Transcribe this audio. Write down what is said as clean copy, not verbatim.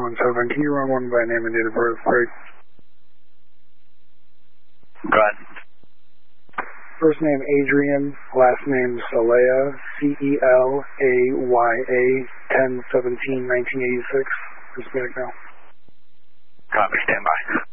217. Can you run one by name and date of birth, Greg? Go ahead. First name Adrian, last name Celaya, C-E-L-A-Y-A, 10/17/1986. Hispanic male. Copy, stand by.